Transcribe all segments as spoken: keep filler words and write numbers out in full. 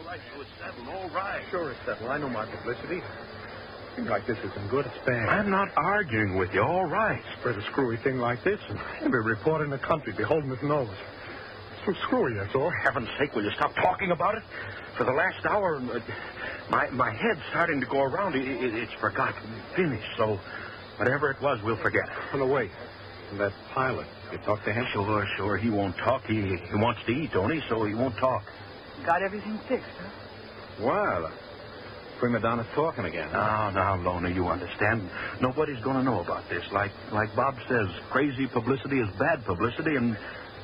right, so it's settled. All right. Sure, it's settled. I know my publicity. Thing like this isn't good. It's bad. I'm not arguing with you. All right. Spread a screwy thing like this, and every reporter in the country be holding his nose. It's so screwy, that's all. Heaven's sake, will you stop talking about it? For the last hour, uh, my my head's starting to go around. It, it, it's forgotten, finished. So whatever it was, we'll forget. On the way. And that pilot, you talk to him? Sure, sure. He won't talk. He, he wants to eat, don't he? So he won't talk. Got everything fixed, huh? Well, prima donna's talking again. Now, now, Lona, you understand. Nobody's going to know about this. Like like Bob says, crazy publicity is bad publicity, and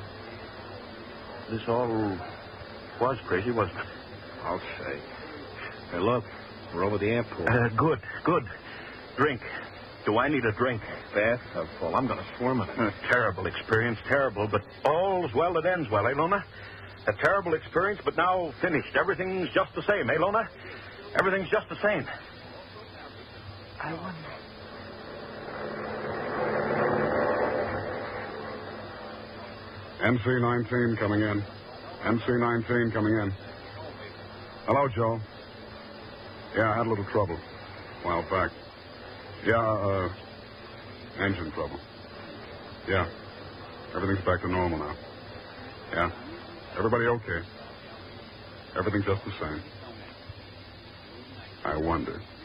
this all was crazy, wasn't it? I'll say. Hey, look, we're over the airport. Uh, good, good. Drink. Do I need a drink? Bathtub full. I'm going to swim in it. A terrible experience, terrible, but all's well that ends well, eh, Lona? A terrible experience, but now finished. Everything's just the same, eh, Lona? Everything's just the same. I wonder. M C nineteen coming in. M C nineteen coming in. Hello, Joe. Yeah, I had a little trouble a while back. Yeah, uh, engine trouble. Yeah. Everything's back to normal now. Yeah. Everybody okay. Everything's just the same. I wonder.